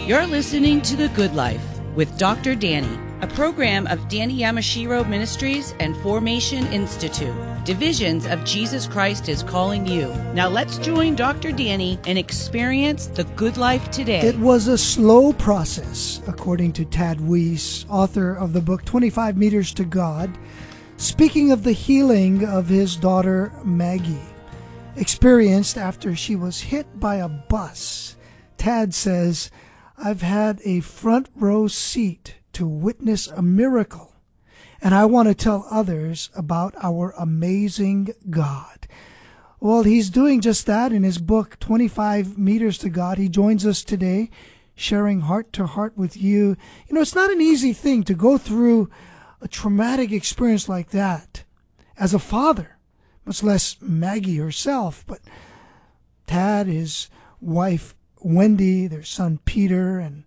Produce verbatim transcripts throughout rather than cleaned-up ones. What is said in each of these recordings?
You're listening to The Good Life with Doctor Danny, a program of Danny Yamashiro Ministries and Formation Institute. Divisions of Jesus Christ is calling you. Now let's join Doctor Danny and experience the good life today. It was a slow process, according to Tad Weiss, author of the book twenty-five Meters to God, speaking of the healing of his daughter Maggie, experienced after she was hit by a bus. Tad says, "I've had a front row seat to witness a miracle, and I want to tell others about our amazing God." Well, he's doing just that in his book, twenty-five Meters to God. He joins us today, sharing heart to heart with you. You know, it's not an easy thing to go through a traumatic experience like that as a father, much less Maggie herself. But Tad, his wife Wendy, their son Peter, and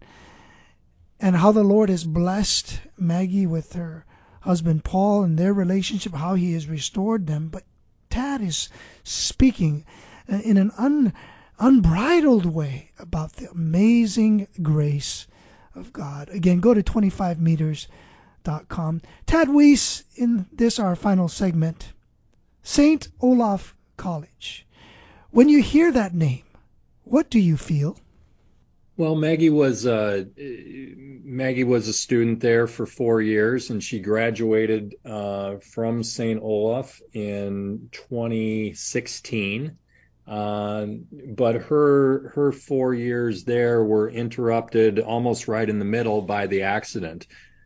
and how the Lord has blessed Maggie with her husband Paul and their relationship, how he has restored them. But Tad is speaking in an un, unbridled way about the amazing grace of God. Again, go to twenty-five meters dot com. Tad Weiss, in this, our final segment, Saint Olaf College. When you hear that name, what do you feel? Well, Maggie was uh, Maggie was a student there for four years, and she graduated uh, from Saint Olaf in twenty sixteen. Uh, but her her four years there were interrupted almost right in the middle by the accident.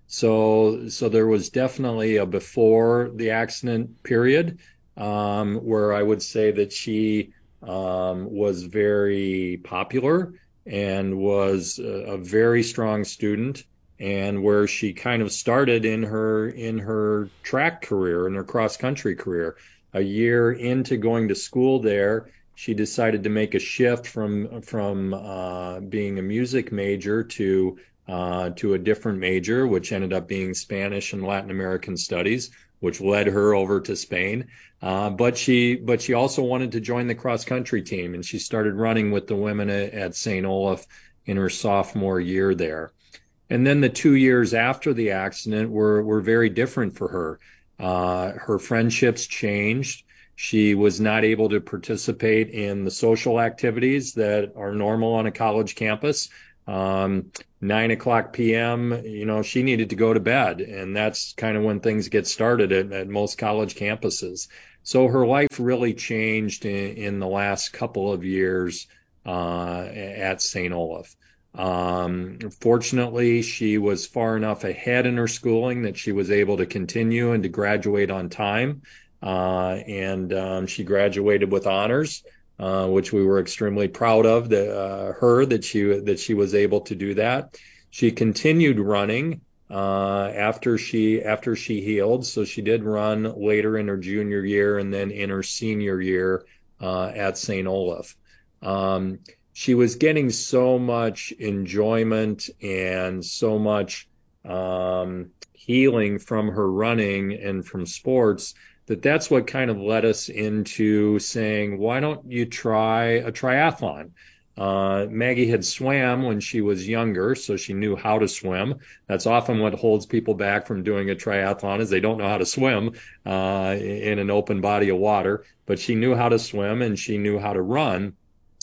So so there was definitely a before the accident period um, where I would say that she um, was very popular and was a, a very strong student, and where she kind of started in her in her track career, in her cross country career. A year into going to school there, she decided to make a shift from from uh, being a music major to uh, to a different major, which ended up being Spanish and Latin American Studies, which led her over to Spain. Uh, but she but she also wanted to join the cross country team, and she started running with the women at, at Saint Olaf in her sophomore year there. And then the two years after the accident were were very different for her. Uh, her friendships changed. She was not able to participate in the social activities that are normal on a college campus. Um, nine o'clock p.m., you know, she needed to go to bed. And that's kind of when things get started at, at most college campuses. So her life really changed in, in the last couple of years uh, at Saint Olaf. Um, fortunately, she was far enough ahead in her schooling that she was able to continue and to graduate on time. Uh, and um, she graduated with honors. Uh, which we were extremely proud of the, uh, her that she that she was able to do that. She continued running uh, after she after she healed, so she did run later in her junior year and then in her senior year uh, at Saint Olaf. Um, she was getting so much enjoyment and so much um, healing from her running and from sports that that's what kind of led us into saying, why don't you try a triathlon? Uh, Maggie had swam when she was younger, so she knew how to swim. That's often what holds people back from doing a triathlon, is they don't know how to swim uh, in an open body of water. But she knew how to swim and she knew how to run.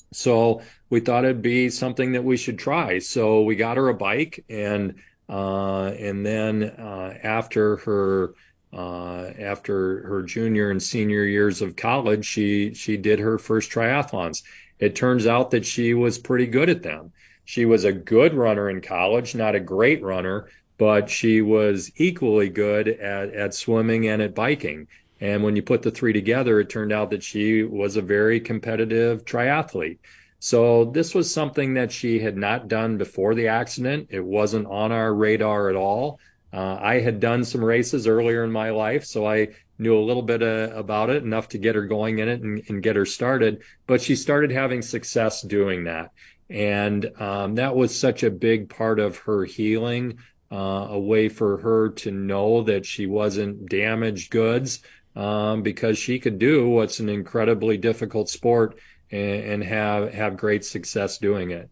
So we thought it'd be something that we should try. So we got her a bike, and uh, and then uh, after her Uh, after her junior and senior years of college, she she did her first triathlons. It turns out that she was pretty good at them. She was a good runner in college, not a great runner, but she was equally good at, at swimming and at biking. And when you put the three together, it turned out that she was a very competitive triathlete. So this was something that she had not done before the accident. It wasn't on our radar at all. Uh, I had done some races earlier in my life, so I knew a little bit uh, about it, enough to get her going in it and, and get her started. But she started having success doing that. And um, that was such a big part of her healing, uh, a way for her to know that she wasn't damaged goods, um, because she could do what's an incredibly difficult sport and, and have, have great success doing it.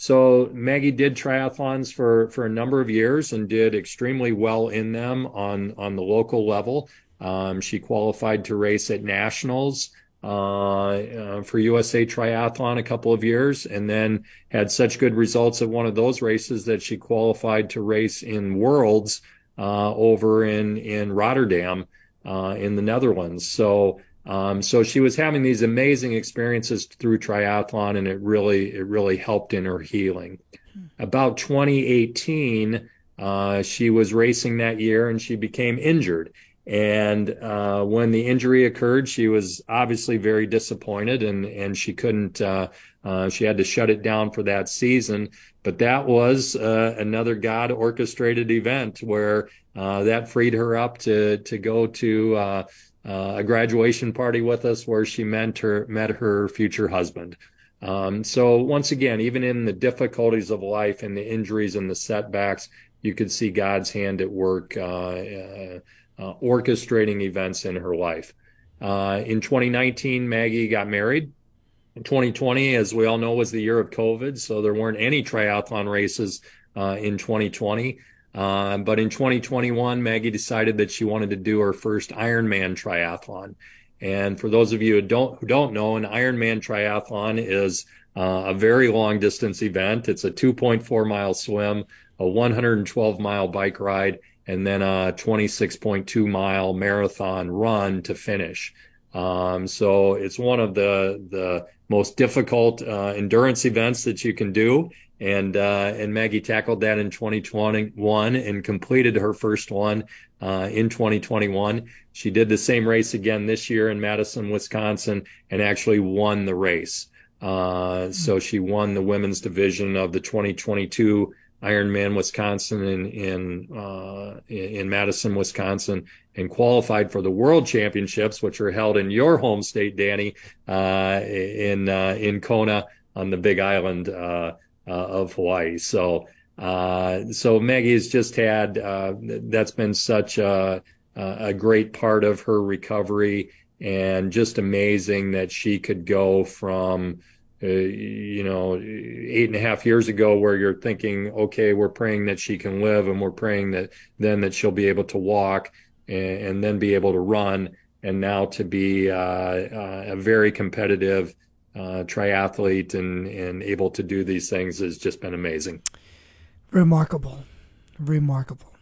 So Maggie did triathlons for, for a number of years and did extremely well in them on, on the local level. Um, she qualified to race at nationals uh, uh, for U S A Triathlon a couple of years, and then had such good results at one of those races that she qualified to race in Worlds uh, over in, in Rotterdam uh, in the Netherlands. So Um, so she was having these amazing experiences through triathlon, and it really, it really helped in her healing. About twenty eighteen, uh, she was racing that year and she became injured. And uh, when the injury occurred, she was obviously very disappointed, and, and she couldn't, uh, uh, she had to shut it down for that season. But that was uh, another God orchestrated event where uh, that freed her up to, to go to uh, Uh, a graduation party with us where she met her, met her future husband. Um, so once again, even in the difficulties of life and the injuries and the setbacks, you could see God's hand at work, uh, uh, uh, orchestrating events in her life. Uh, in twenty nineteen, Maggie got married. In twenty twenty, as we all know, was the year of COVID, so there weren't any triathlon races uh, in twenty twenty. Uh, but in twenty twenty-one, Maggie decided that she wanted to do her first Ironman triathlon. And for those of you who don't, who don't know, an Ironman triathlon is uh, a very long distance event. It's a two point four mile swim, a one hundred twelve mile bike ride, and then a twenty-six point two mile marathon run to finish. Um, so it's one of the, the most difficult uh, endurance events that you can do. And, uh, and Maggie tackled that in twenty twenty-one and completed her first one, uh, in twenty twenty-one. She did the same race again this year in Madison, Wisconsin, and actually won the race. Uh, so she won the women's division of the twenty twenty-two Ironman Wisconsin in, in, uh, in Madison, Wisconsin, and qualified for the World Championships, which are held in your home state, Danny, uh, in, uh, in Kona on the Big Island, uh, Uh, of Hawaii. So, uh, so Maggie has just had, uh, that's been such a, a great part of her recovery, and just amazing that she could go from, uh, you know, eight and a half years ago where you're thinking, okay, we're praying that she can live, and we're praying that then that she'll be able to walk and, and then be able to run. And now to be, uh, uh, a very competitive Uh, triathlete and, and able to do these things has just been amazing. Remarkable. Remarkable.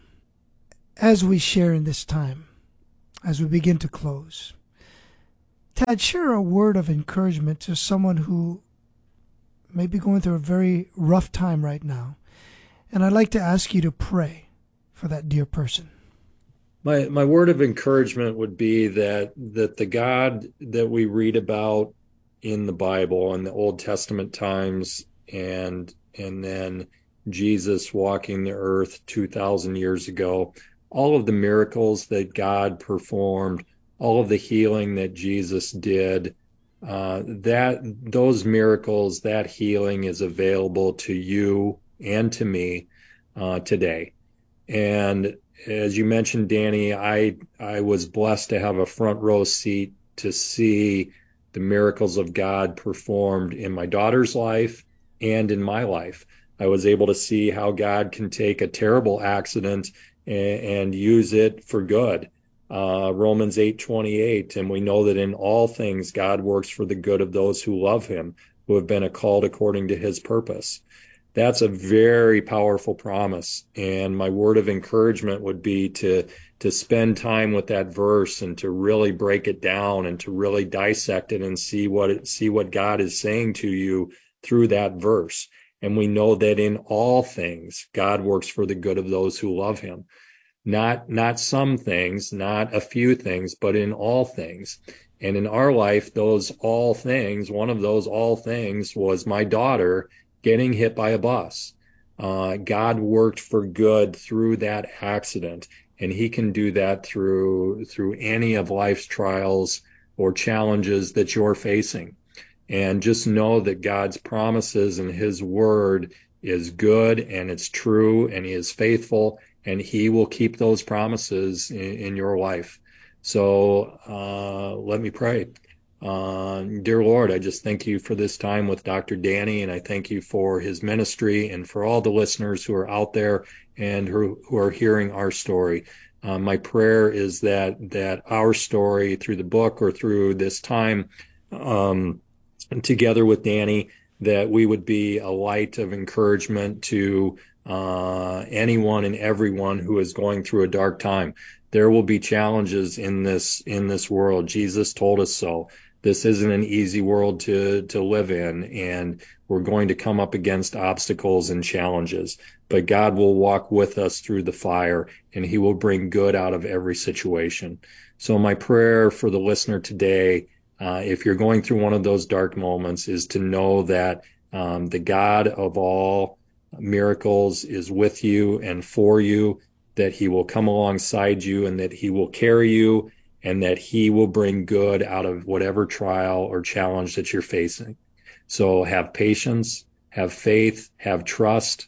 As we share in this time, as we begin to close, Tad, share a word of encouragement to someone who may be going through a very rough time right now. And I'd like to ask you to pray for that dear person. My, my word of encouragement would be that, that the God that we read about in the Bible in the Old Testament times, and and then Jesus walking the earth two thousand years ago, all of the miracles that God performed, all of the healing that Jesus did, uh, that those miracles, that healing is available to you and to me uh, today. And as you mentioned, Danny, I I was blessed to have a front row seat to see the miracles of God performed in my daughter's life and in my life. I was able to see how God can take a terrible accident and, and use it for good. Uh, Romans eight twenty-eight, and we know that in all things God works for the good of those who love him, who have been called according to his purpose. That's a very powerful promise. And my word of encouragement would be to to spend time with that verse and to really break it down and to really dissect it and see what it, see what God is saying to you through that verse. And we know that in all things, God works for the good of those who love him. Not, not some things, not a few things, but in all things. And in our life, those all things, one of those all things was my daughter getting hit by a bus. Uh, God worked for good through that accident. And he can do that through through any of life's trials or challenges that you're facing. And just know that God's promises and his word is good and it's true and he is faithful, and he will keep those promises in, in your life. So uh, let me pray. Uh, dear Lord, I just thank you for this time with Doctor Danny, and I thank you for his ministry and for all the listeners who are out there and who, who are hearing our story. Uh, my prayer is that that our story through the book or through this time um, together with Danny, that we would be a light of encouragement to uh, anyone and everyone who is going through a dark time. There will be challenges in this in this world. Jesus told us so. This isn't an easy world to to live in, and we're going to come up against obstacles and challenges. But God will walk with us through the fire, and he will bring good out of every situation. So my prayer for the listener today, uh, if you're going through one of those dark moments, is to know that um, the God of all miracles is with you and for you, that he will come alongside you and that he will carry you, and that he will bring good out of whatever trial or challenge that you're facing. So have patience, have faith, have trust,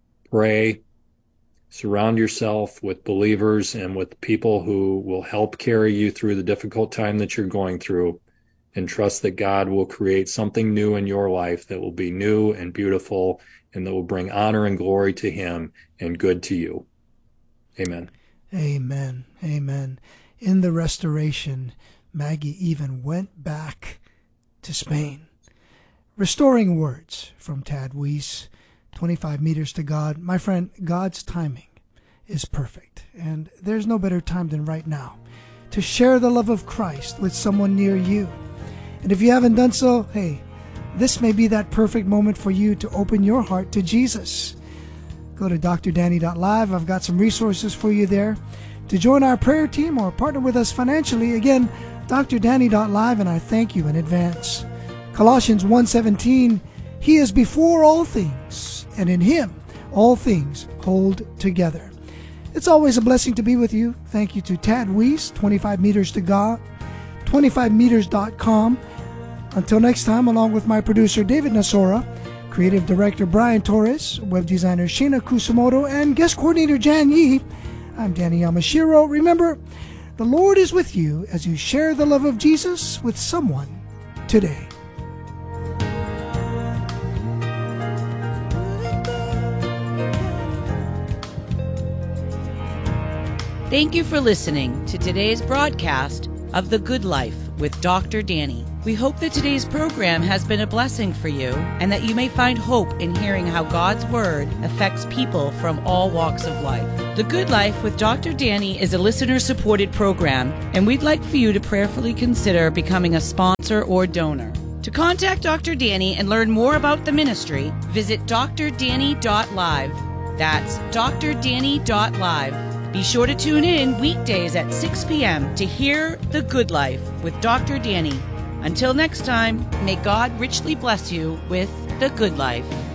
pray, surround yourself with believers and with people who will help carry you through the difficult time that you're going through, and trust that God will create something new in your life that will be new and beautiful and that will bring honor and glory to him and good to you. Amen. Amen. Amen. In the restoration, Maggie even went back to Spain. Restoring words from Tad Weiss, twenty-five meters to God. My friend, God's timing is perfect, and there's no better time than right now to share the love of Christ with someone near you. And if you haven't done so, hey, this may be that perfect moment for you to open your heart to Jesus. Go to d r danny dot live. I've got some resources for you there. To join our prayer team or partner with us financially, again, d r danny dot live, and I thank you in advance. Colossians one seventeen, he is before all things, and in him all things hold together. It's always a blessing to be with you. Thank you to Tad Weiss, twenty-five meters to God, twenty-five meters dot com. Until next time, along with my producer David Nasora, creative director Brian Torres, web designer Shina Kusumoto, and guest coordinator Jan Yee, I'm Danny Yamashiro. Remember, the Lord is with you as you share the love of Jesus with someone today. Thank you for listening to today's broadcast of The Good Life with Doctor Danny. We hope that today's program has been a blessing for you and that you may find hope in hearing how God's Word affects people from all walks of life. The Good Life with Doctor Danny is a listener-supported program, and we'd like for you to prayerfully consider becoming a sponsor or donor. To contact Doctor Danny and learn more about the ministry, visit d r danny dot live. That's d r danny dot live. Be sure to tune in weekdays at six p.m. to hear The Good Life with Doctor Danny. Until next time, may God richly bless you with The Good Life.